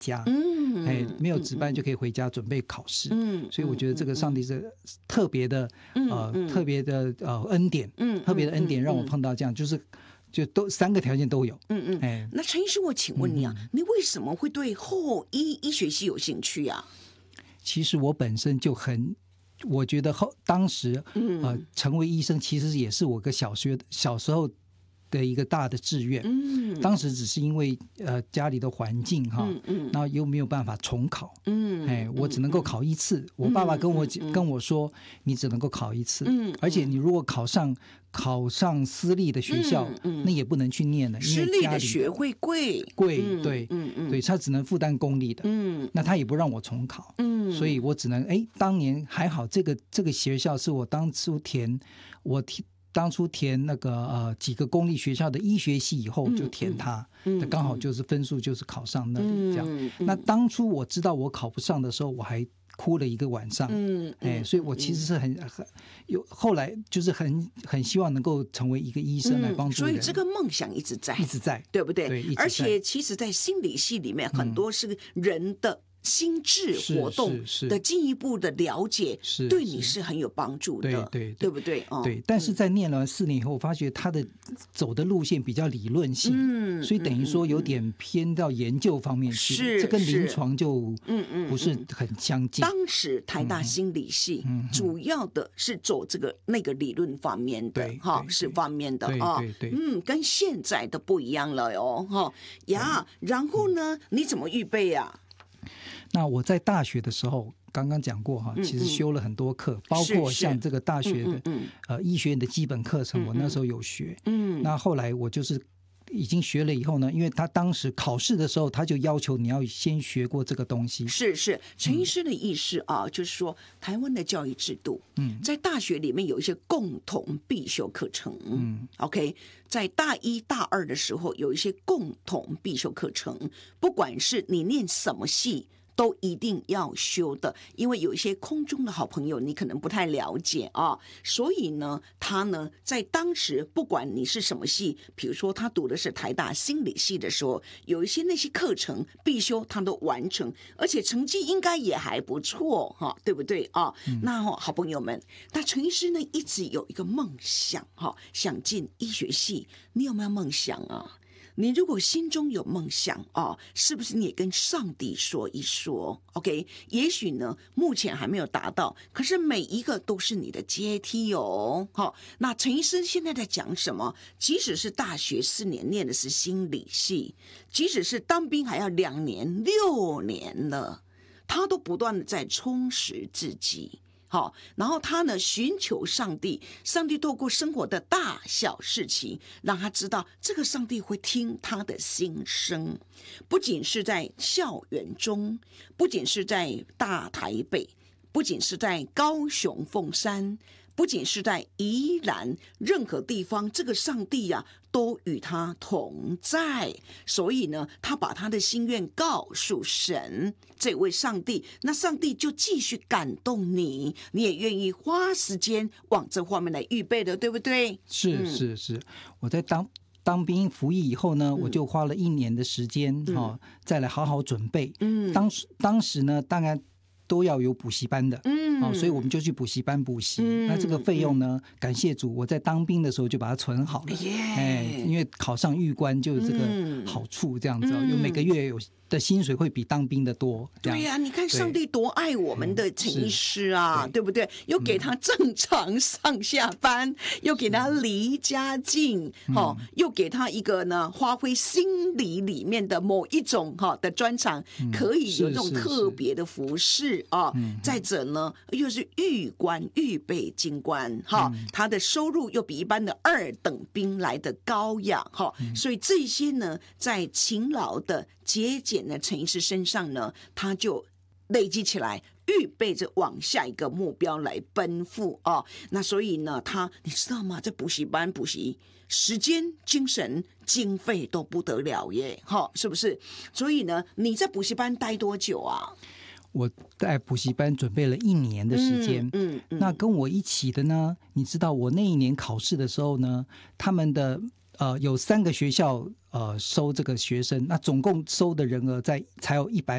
家，没有值班就可以回家准备考试，所以我觉得这个上帝是特别的特别的恩典，特别的恩典让我碰到这样，就都3个条件都有。 那陈医师，我请问你啊，你为什么会对后医学系有兴趣啊？ 其实我本身就我觉得当时成为医生其实也是我小时候的一个大的志愿。当时只是因为家里的环境然后又没有办法重考，我只能够考1次。我爸爸跟我说，你只能够考1次，而且你如果考上私立的学校，那也不能去念了，因为私立的学费贵， 对，他只能负担公立的，那他也不让我重考，所以我只能当年还好，这个学校是我当初填那个几个公立学校的医学系以后就填它，刚好就是分数就是考上那里这样。那当初我知道我考不上的时候，我还哭了1个晚上，所以我其实是后来就是很希望能够成为一个医生来帮助人， 所以这个梦想一直在，对不对？ 对， 而且其实在心理系里面很多是人的心智活动的进一步的了解，对你是很有帮助的，对不对？ 对，但是在念了4年以后，我发觉他的走的路线比较理论性，所以等于说有点偏到研究方面去，这跟临床就不是很相近。 当时台大心理系主要的是走那个理论方面的，是方面的跟现在的不一样了哟，然后呢，你怎么预备啊？ 那我在大学的时候刚刚讲过其实修了很多课，包括像这个大学的医学院的基本课程，我那时候有学。那后来我就是已经学了以后呢，因为他当时考试的时候他就要求你要先学过这个东西。 是陈医师的意思啊，就是说台湾的教育制度在大学里面有一些共同必修课程OK， 在大1大2的时候有一些共同必修课程，不管是你念什么系都一定要修的，因为有一些空中的好朋友你可能不太了解所以呢他呢在当时不管你是什么系，比如说他读的是台大心理系的时候，有一些那些课程必修他都完成，而且成绩应该也还不错对不对那好朋友们，那陈医师呢一直有一个梦想想进医学系，你有没有梦想啊？你如果心中有梦想是不是你也跟上帝说一说 OK？ 也许呢目前还没有达到，可是每一个都是你的阶梯那陈医生现在在讲什么？即使是大学4年念的是心理系，即使是当兵还要2年6年了，他都不断的在充实自己然后他呢寻求上帝透过生活的大小事情让他知道这个上帝会听他的心声，不仅是在校园中，不仅是在大台北，不仅是在高雄凤山，不仅是在宜兰，任何地方这个上帝都与他同在。所以呢他把他的心愿告诉神这位上帝，那上帝就继续感动你，你也愿意花时间往这方面来预备的，对不对？ 是我在当兵服役以后呢，我就花了1年的时间再来好好准备。当时呢当然都要有补习班的所以我们就去补习班补习。那这个费用呢感谢主，我在当兵的时候就把它存好了因为考上预官就有这个好处这样子有每个月有的薪水会比当兵的多。 对呀你看上帝多爱我们的陈医师对不对？又给他正常上下班又给他离家近又给他一个呢发挥心理里面的某一种的专长，可以有这种特别的服饰再者呢又是预官预备军官他的收入又比一般的2等兵来的高呀所以这些呢在勤劳的节俭的陈医师身上呢，他就累积起来，预备着往下一个目标来奔赴那所以呢你知道吗，在补习班补习时间精神经费都不得了耶是不是？所以呢你在补习班待多久啊？ 我在补习班准备了1年的时间那跟我一起的呢，你知道我那一年考试的时候呢，他们的有3个学校收这个学生，那总共收的人额才有100